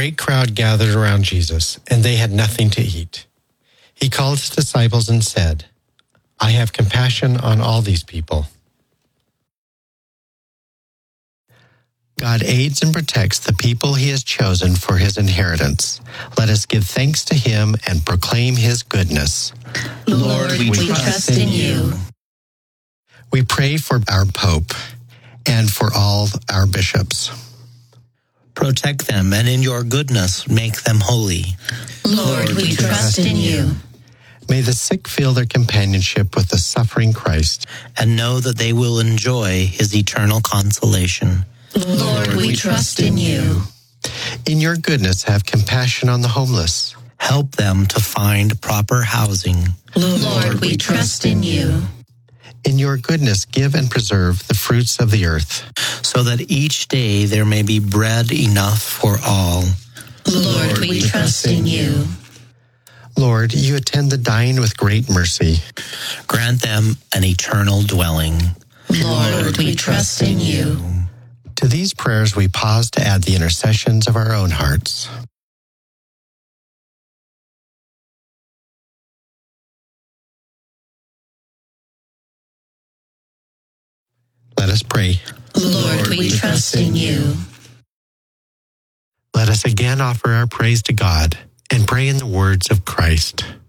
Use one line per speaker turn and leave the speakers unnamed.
great crowd gathered around Jesus, and they had nothing to eat. He called his disciples and said, "I have compassion on all these people." God aids and protects the people he has chosen for his inheritance. Let us give thanks to him and proclaim his goodness.
Lord, we trust in you.
We pray for our Pope and for all our bishops.
Protect them, and in your goodness make them holy.
Lord, we trust in you.
May the sick feel their companionship with the suffering Christ,
And know that they will enjoy his eternal consolation.
Lord, we trust in you.
In your goodness, have compassion on the homeless.
Help them to find proper housing.
Lord, we trust in you.
In your goodness, give and preserve the fruits of the earth,
so that each day there may be bread enough for all.
Lord, we trust in you.
Lord, you attend the dying with great mercy.
Grant them an eternal dwelling.
Lord, we trust in you.
To these prayers, we pause to add the intercessions of our own hearts. Let us pray.
Lord, we trust in you.
Let us again offer our praise to God and pray in the words of Christ.